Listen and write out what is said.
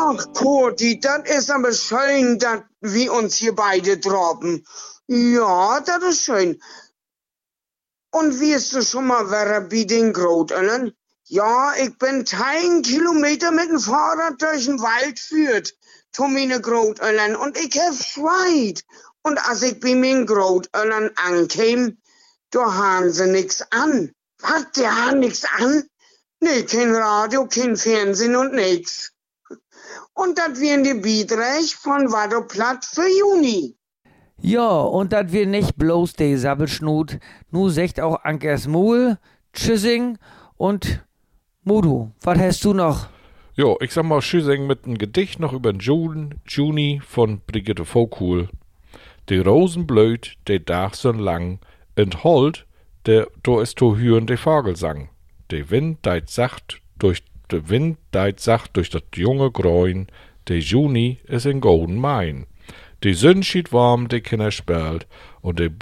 Ach, Kurti, das ist aber schön, dass wir uns hier beide droppen. Ja, das ist schön. Und wirst du schon mal wäre bei den Großeltern? Ja, ich bin 10 Kilometer mit dem Fahrrad durch den Wald führt, zu meine Großeltern. Und ich hab Schweit. Und als ich bei meinen Großeltern ankäme, da haben sie nix an. Was, die haben nix an? Nee, kein Radio, kein Fernsehen und nix. Und das wären die Beiträge von Wado Platt für Juni. Ja, und dat wir nicht bloß de Sabbelschnut, nu secht auch Ankers Muhl, Tschüssing und Mudu. Was hast du noch? Jo, ich sag mal Tschüssing mit einem Gedicht noch über den Juni von Brigitte Voghul. Die Rosen blöd, de Dach sind lang, und Holt, do ist to hören de Vogelsang. De Wind deit sacht durch das junge Gräun, de Juni is in golden Main. Die Sonn schied warm, de Kinder spelt, und de